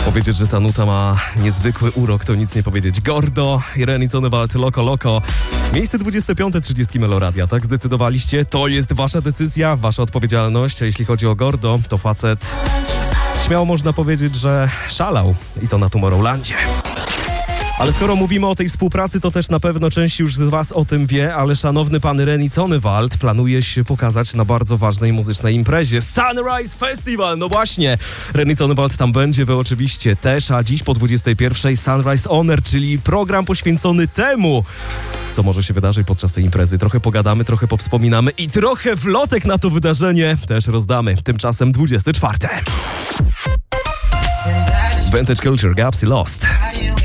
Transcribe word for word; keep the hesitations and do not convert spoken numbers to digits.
Powiedzieć, że ta nuta ma niezwykły urok, to nic nie powiedzieć. Gordo i Renny Zonneveld, Loco Loco. Miejsce dwudzieste piąte trzydzieści Meloradia, tak zdecydowaliście? To jest wasza decyzja, wasza odpowiedzialność. A jeśli chodzi o Gordo, to facet, śmiało można powiedzieć, że szalał. I to na Tomorrowlandzie. Ale skoro mówimy o tej współpracy, to też na pewno część już z was o tym wie, ale szanowny pan Renny Zonneveld planuje się pokazać na bardzo ważnej muzycznej imprezie. Sunrise Festival! No właśnie, Renny Zonneveld tam będzie, wy oczywiście też, a dziś po dwudziestej pierwszej Sunrise Honor, czyli program poświęcony temu, co może się wydarzyć podczas tej imprezy. Trochę pogadamy, trochę powspominamy i trochę wlotek na to wydarzenie też rozdamy. Tymczasem dwudzieste czwarte. Vintage Culture, Gaps i Lost.